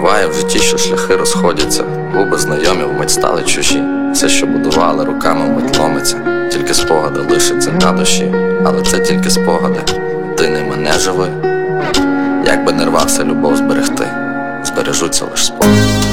Буває в житті, що шляхи розходяться, губи знайомі вмить стали чужі. Все, що будували руками, вмить ломиться. Тільки спогади лишаться на душі, але це тільки спогади, ти ними не живи. Як би не рвався любов зберегти, збережуться лиш спогади.